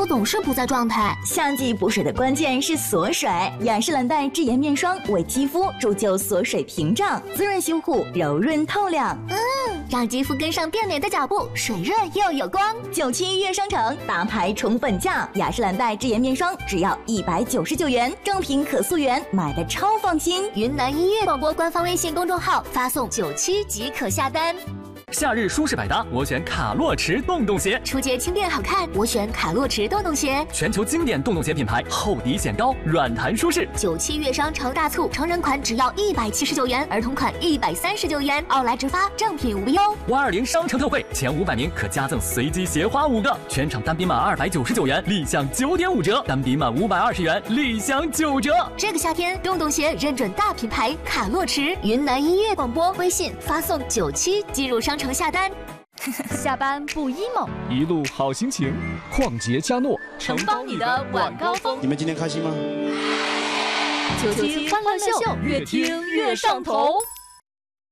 肤总是不在状态。 夏季补水的关键是锁水，雅诗兰黛智妍面霜为肌肤铸就锁水屏障，滋润修护，柔润透亮。 让肌肤跟上变美的脚步，水润又有光。 97悦商城大牌宠粉价，雅诗兰黛智妍面霜只要199元，正品可溯源，买的超放心。 云南音乐广播官方微信公众号发送97即可下单。 夏日舒适百搭，我选卡洛驰洞洞鞋。 初阶轻便好看，我选卡洛驰洞洞鞋。 全球经典洞洞鞋品牌，厚底显高，软弹舒适。 97悦商城大促，成人款只要179元，儿童款139元，奥莱直发，正品无忧。 520商城特惠，前500名可加赠随机鞋花5个，全场单笔满299元，立享9.5折；单笔满520元，立享9折。 这个夏天，洞洞鞋认准大品牌卡洛驰。云南音乐广播微信发送97进入商城下单。 下班不 emo， 一路好心情，旷杰嘉诺承包你的晚高峰。 你们今天开心吗？ 97欢乐秀，越听越上头。